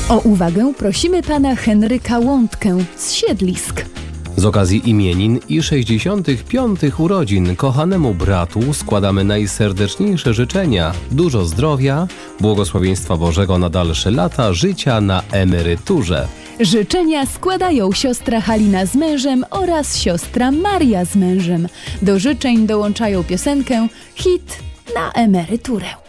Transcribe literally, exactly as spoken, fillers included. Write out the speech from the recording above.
O uwagę prosimy pana Henryka Łądkę z Siedlisk. Z okazji imienin i sześćdziesiątych piątych urodzin kochanemu bratu składamy najserdeczniejsze życzenia. Dużo zdrowia, błogosławieństwa Bożego na dalsze lata życia na emeryturze. Życzenia składają siostra Halina z mężem oraz siostra Maria z mężem. Do życzeń dołączają piosenkę Hit na emeryturę.